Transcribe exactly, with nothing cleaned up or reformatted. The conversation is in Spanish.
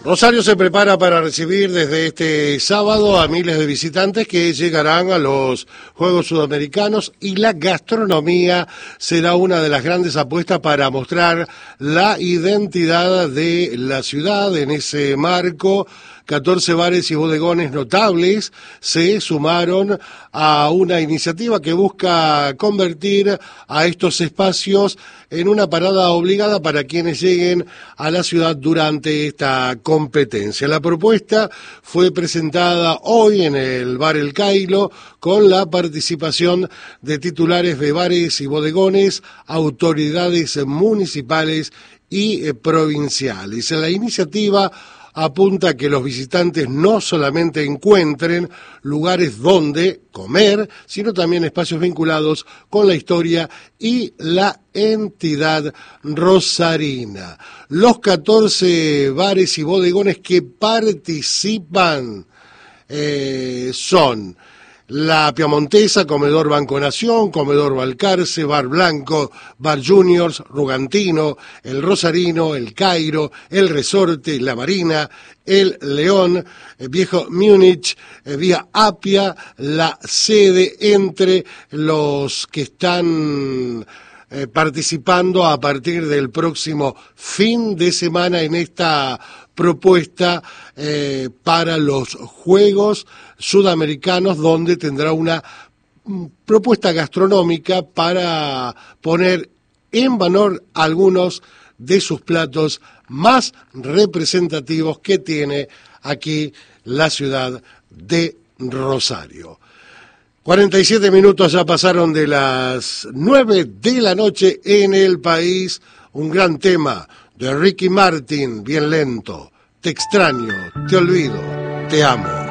Rosario se prepara para recibir desde este sábado a miles de visitantes que llegarán a los Juegos Sudamericanos y la gastronomía será una de las grandes apuestas para mostrar la identidad de la ciudad. En ese marco, catorce bares y bodegones notables se sumaron a una iniciativa que busca convertir a estos espacios en una parada obligada para quienes lleguen a la ciudad durante esta competencia. La propuesta fue presentada hoy en el Bar El Cairo con la participación de titulares de bares y bodegones, autoridades municipales y eh, provinciales. La iniciativa apunta a que los visitantes no solamente encuentren lugares donde comer, sino también espacios vinculados con la historia y la entidad rosarina. Los catorce bares y bodegones que participan eh, son La Piamontesa, Comedor Banco Nación, Comedor Balcarce, Bar Blanco, Bar Juniors, Rugantino, El Rosarino, El Cairo, El Resorte, La Marina, El León, eh, Viejo Múnich, eh, Vía Apia, la sede entre los que están eh, participando a partir del próximo fin de semana en esta propuesta eh, para los Juegos Sudamericanos, donde tendrá una propuesta gastronómica para poner en valor algunos de sus platos más representativos que tiene aquí la ciudad de Rosario. cuarenta y siete minutos ya pasaron de las nueve de la noche en el país. Un gran tema de Ricky Martin, bien lento. Te extraño, te olvido, te amo.